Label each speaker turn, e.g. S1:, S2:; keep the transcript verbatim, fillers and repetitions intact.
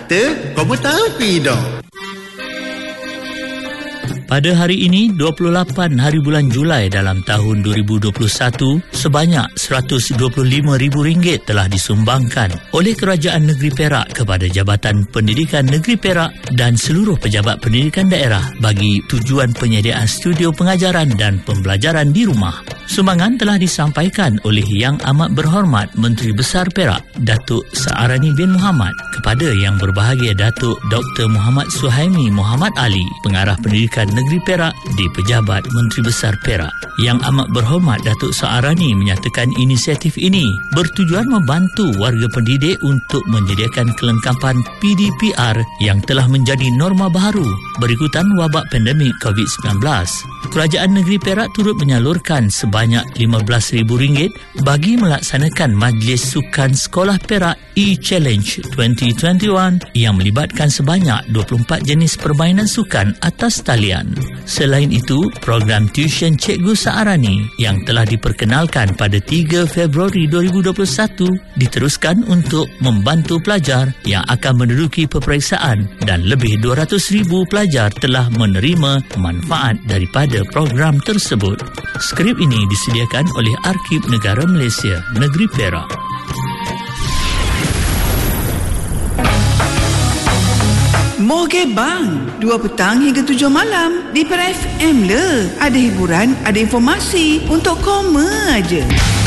S1: Kata, kamu tahu tidak?
S2: Pada hari ini, dua puluh lapan hari bulan Julai dalam tahun dua ribu dua puluh satu, sebanyak seratus dua puluh lima ribu ringgit telah disumbangkan oleh Kerajaan Negeri Perak kepada Jabatan Pendidikan Negeri Perak dan seluruh pejabat pendidikan daerah bagi tujuan penyediaan studio pengajaran dan pembelajaran di rumah. Sumbangan telah disampaikan oleh Yang Amat Berhormat Menteri Besar Perak, Datuk Saarani bin Muhammad, kepada Yang Berbahagia Datuk Doktor Muhammad Suhaimi Muhammad Ali, Pengarah Pendidikan Negeri Perak di Pejabat Menteri Besar Perak. Yang Amat Berhormat Datuk Saarani menyatakan inisiatif ini bertujuan membantu warga pendidik untuk menyediakan kelengkapan P D P R yang telah menjadi norma baru berikutan wabak pandemik covid sembilan belas. Kerajaan Negeri Perak turut menyalurkan sebanyak lima belas ribu ringgit bagi melaksanakan Majlis Sukan Sekolah Perak E-Challenge dua ribu dua puluh satu yang melibatkan sebanyak dua puluh empat jenis permainan sukan atas talian. Selain itu, program tuition Cikgu Saarani yang telah diperkenalkan pada tiga Februari dua ribu dua puluh satu diteruskan untuk membantu pelajar yang akan menduduki peperiksaan dan lebih dua ratus ribu pelajar telah menerima manfaat daripada program tersebut. Skrip ini disediakan oleh Arkib Negara Malaysia, Negeri Perak.
S3: Moge Bang, dua petang hingga tujuh malam di Perak F M le. Ada hiburan, ada informasi untuk koma aja.